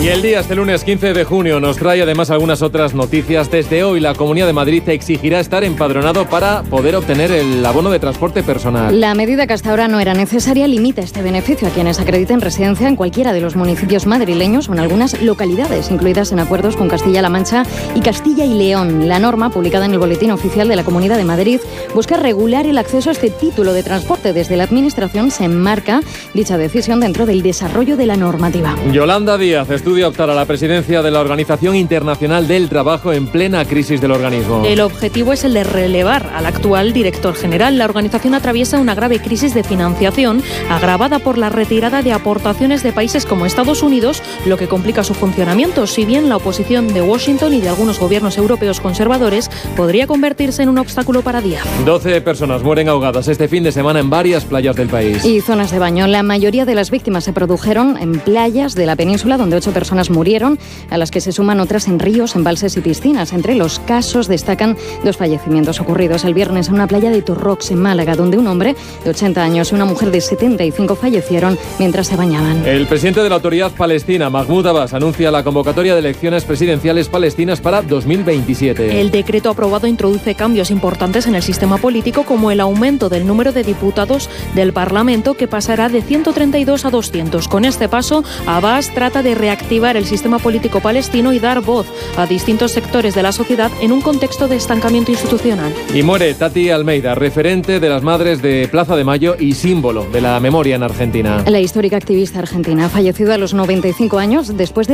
Y el día, este lunes 15 de junio, nos trae además algunas otras noticias. Desde hoy, la Comunidad de Madrid exigirá estar empadronado para poder obtener el abono de transporte personal. La medida que hasta ahora no era necesaria limita este beneficio a quienes acrediten residencia en cualquiera de los municipios madrileños o en algunas localidades, incluidas en acuerdos con Castilla-La Mancha y Castilla y León. La norma, publicada en el Boletín Oficial de la Comunidad de Madrid, busca regular el acceso a este título de transporte. Desde la Administración se enmarca dicha decisión dentro del desarrollo de la normativa. Yolanda Díaz estudia optar a la presidencia de la Organización Internacional del Trabajo en plena crisis del organismo. El objetivo es el de relevar al actual director general. La organización atraviesa una grave crisis de financiación agravada por la retirada de aportaciones de países como Estados Unidos, lo que complica su funcionamiento. Si bien la oposición de Washington y de algunos gobiernos europeos conservadores podría convertirse en un obstáculo para Díaz. 12 personas mueren ahogadas este fin de semana en varias playas del país. Y zonas de baño. La mayoría de las víctimas se produjeron en playas de la península, donde 8 personas murieron, a las que se suman otras en ríos, embalses y piscinas. Entre los casos destacan 2 fallecimientos ocurridos el viernes en una playa de Torrox, en Málaga, donde un hombre de 80 años y una mujer de 75 fallecieron mientras se bañaban. El presidente de la Autoridad Palestina, Mahmoud Abbas, anuncia la convocatoria de elecciones presidenciales palestinas para 2027. El decreto aprobado introduce cambios importantes en el sistema político, como el aumento del número de diputados del Parlamento, que pasará de 132 a 200. Con este paso, Abbas trata de reactivar el sistema político palestino y dar voz a distintos sectores de la sociedad en un contexto de estancamiento institucional. Y muere Tati Almeida, referente de las madres de Plaza de Mayo y símbolo de la memoria en Argentina. La histórica activista argentina ha fallecido a los 95 años después de